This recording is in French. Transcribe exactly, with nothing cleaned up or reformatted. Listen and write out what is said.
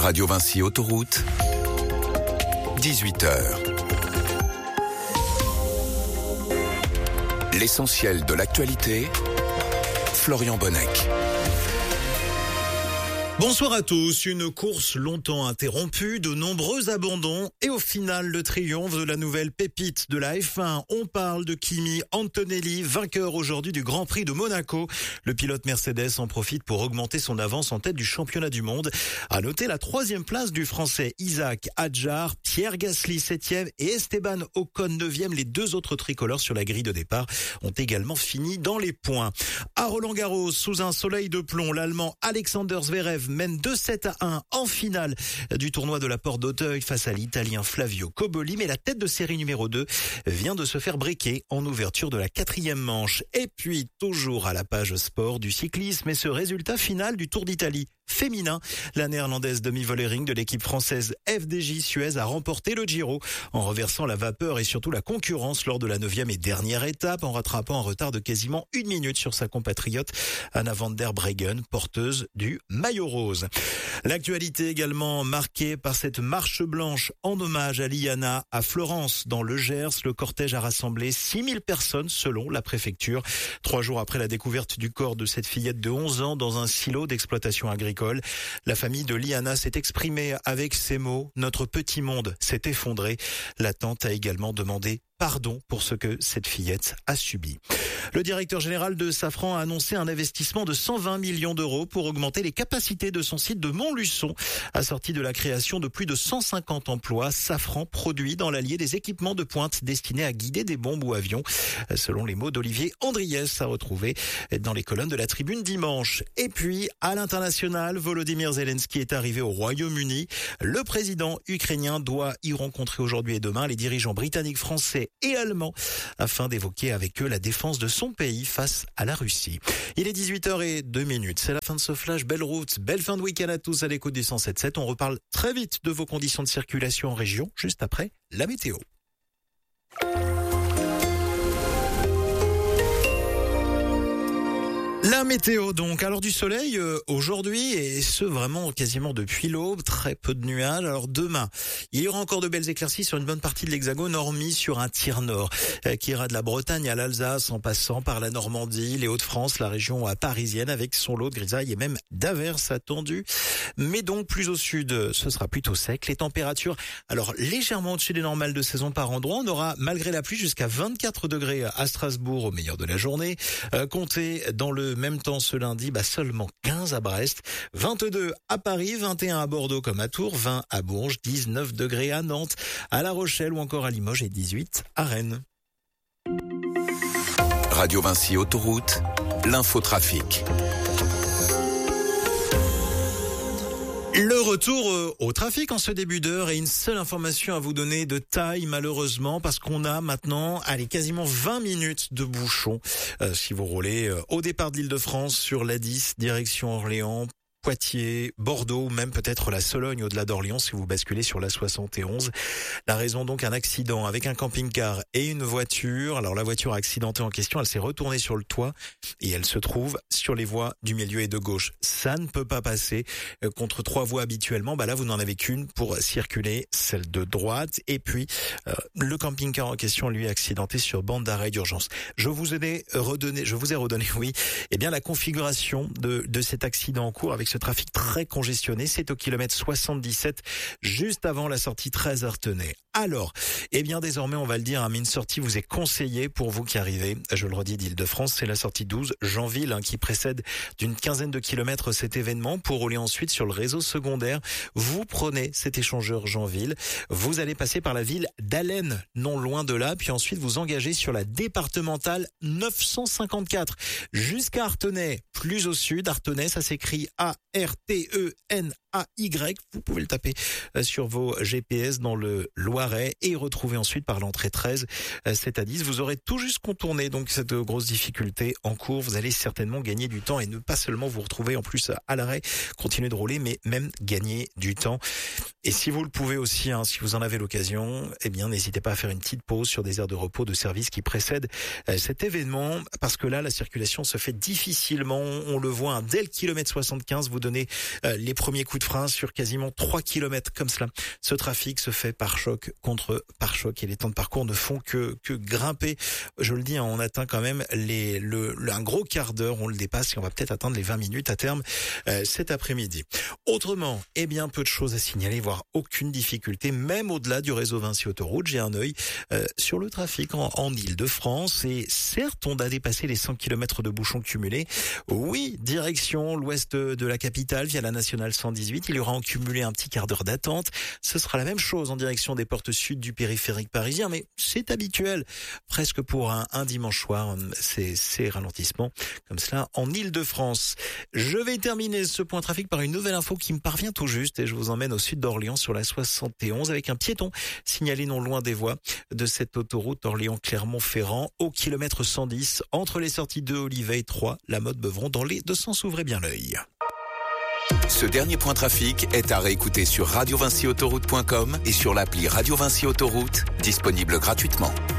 Radio Vinci Autoroute, dix-huit heures. L'essentiel de l'actualité, Florian Bonnec. Bonsoir à tous. Une course longtemps interrompue, de nombreux abandons et au final le triomphe de la nouvelle pépite de la F un. On parle de Kimi Antonelli, vainqueur aujourd'hui du Grand Prix de Monaco. Le pilote Mercedes en profite pour augmenter son avance en tête du championnat du monde. À noter la troisième place du Français Isaac Hadjar, Pierre Gasly septième et Esteban Ocon neuvième. Les deux autres tricolores sur la grille de départ ont également fini dans les points. À Roland-Garros, sous un soleil de plomb, l'Allemand Alexander Zverev mène deux sept à un en finale du tournoi de la Porte d'Auteuil face à l'Italien Flavio Cobolli. Mais la tête de série numéro deux vient de se faire briquer en ouverture de la quatrième manche. Et puis, toujours à la page sport du cyclisme et ce résultat final du Tour d'Italie féminin. La néerlandaise Demi Vollering de l'équipe française F D J Suez a remporté le Giro en reversant la vapeur et surtout la concurrence lors de la neuvième et dernière étape en rattrapant un retard de quasiment une minute sur sa compatriote Anna van der Breggen, porteuse du maillot rose. L'actualité également marquée par cette marche blanche en hommage à Liana à Florence dans le Gers. Le cortège a rassemblé six mille personnes selon la préfecture. Trois jours après la découverte du corps de cette fillette de onze ans dans un silo d'exploitation agricole. La famille de Liana s'est exprimée avec ces mots. Notre petit monde s'est effondré. La tante a également demandé pardon pour ce que cette fillette a subi. Le directeur général de Safran a annoncé un investissement de cent vingt millions d'euros pour augmenter les capacités de son site de Montluçon. Assorti de la création de plus de cent cinquante emplois, Safran produit dans l'Allier des équipements de pointe destinés à guider des bombes ou avions. Selon les mots d'Olivier Andriès, à retrouver dans les colonnes de la Tribune dimanche. Et puis, à l'international, Volodymyr Zelensky est arrivé au Royaume-Uni. Le président ukrainien doit y rencontrer aujourd'hui et demain les dirigeants britanniques, français et allemands afin d'évoquer avec eux la défense de son pays face à la Russie. Il est dix-huit heures zéro deux minutes. C'est la fin de ce flash. Belle route, belle fin de week-end à tous à l'écoute du cent sept sept. On reparle très vite de vos conditions de circulation en région, juste après la météo. La météo donc, alors du soleil euh, aujourd'hui et ce vraiment quasiment depuis l'aube, très peu de nuages. Alors demain, il y aura encore de belles éclaircies sur une bonne partie de l'Hexagone, hormis sur un tir nord euh, qui ira de la Bretagne à l'Alsace en passant par la Normandie, les Hauts-de-France, la région euh, parisienne avec son lot de grisailles et même d'averses attendues. Mais donc plus au sud, ce sera plutôt sec. Les températures, alors légèrement au-dessus des normales de saison par endroit. On aura malgré la pluie jusqu'à vingt-quatre degrés à Strasbourg au meilleur de la journée. Euh, comptez dans le même temps ce lundi, bah seulement quinze à Brest, vingt-deux à Paris, vingt et un à Bordeaux comme à Tours, vingt à Bourges, dix-neuf degrés à Nantes, à La Rochelle ou encore à Limoges et dix-huit à Rennes. Radio Vinci Autoroute, l'infotrafic. Le retour au trafic en ce début d'heure et une seule information à vous donner de taille malheureusement parce qu'on a maintenant allez, quasiment vingt minutes de bouchons euh, si vous roulez euh, au départ de l'Île-de-France sur l'A dix direction Orléans, Poitiers, Bordeaux ou même peut-être la Sologne au-delà d'Orléans si vous basculez sur la soixante et onze. La raison donc un accident avec un camping-car et une voiture. Alors la voiture accidentée en question, elle s'est retournée sur le toit et elle se trouve sur les voies du milieu et de gauche. Ça ne peut pas passer euh, contre trois voies habituellement. Bah là vous n'en avez qu'une pour circuler, celle de droite. Et puis euh, le camping-car en question lui est accidenté sur bande d'arrêt d'urgence. Je vous ai redonné, je vous ai redonné, oui, eh bien la configuration de de cet accident en cours avec ce trafic très congestionné. C'est au kilomètre soixante-dix-sept, juste avant la sortie treize Artenay. Alors, eh bien désormais on va le dire, hein, mais une sortie vous est conseillée pour vous qui arrivez, je le redis, d'Île-de-France, c'est la sortie douze Jeanville hein, qui précède d'une quinzaine de kilomètres cet événement pour rouler ensuite sur le réseau secondaire. Vous prenez cet échangeur Jeanville, vous allez passer par la ville d'Allen, non loin de là, puis ensuite vous engagez sur la départementale neuf cent cinquante-quatre jusqu'à Artenay, plus au sud. Artenay, ça s'écrit A R T E N A Y. Vous pouvez le taper sur vos G P S dans le Loiret et retrouver ensuite par l'entrée treize cette A dix. Vous aurez tout juste contourné donc cette grosse difficulté en cours. Vous allez certainement gagner du temps et ne pas seulement vous retrouver en plus à l'arrêt, continuer de rouler, mais même gagner du temps. Et si vous le pouvez aussi, hein, si vous en avez l'occasion, eh bien, n'hésitez pas à faire une petite pause sur des aires de repos de service qui précèdent euh, cet événement, parce que là, la circulation se fait difficilement. On le voit, hein, dès le kilomètre soixante-quinze, vous donnez euh, les premiers coups de frein sur quasiment trois kilomètres comme cela. Ce trafic se fait par choc contre par choc et les temps de parcours ne font que que grimper. Je le dis, hein, on atteint quand même les le, le un gros quart d'heure, on le dépasse et on va peut-être atteindre les vingt minutes à terme euh, cet après-midi. Autrement, eh bien, peu de choses à signaler, voire aucune difficulté, même au-delà du réseau Vinci Autoroute. J'ai un œil euh, sur le trafic en, en Île-de-France et certes, on a dépassé les cent kilomètres de bouchons cumulés. Oui, direction l'ouest de la capitale via la nationale cent dix-huit. Il y aura en cumulé un petit quart d'heure d'attente. Ce sera la même chose en direction des portes sud du périphérique parisien, mais c'est habituel. Presque pour un, un dimanche soir, c'est ces ralentissements comme cela en Île-de-France. Je vais terminer ce point trafic par une nouvelle info qui me parvient tout juste et je vous emmène au sud d'Orléans sur la soixante et onze avec un piéton signalé non loin des voies de cette autoroute Orléans-Clermont-Ferrand au kilomètre cent dix entre les sorties de Olivet et trois, la Motte Beuvron dans les deux sens. Ouvrez bien l'œil. Ce dernier point trafic est à réécouter sur radio vinci autoroute point com et sur l'appli Radio Vinci Autoroute, disponible gratuitement.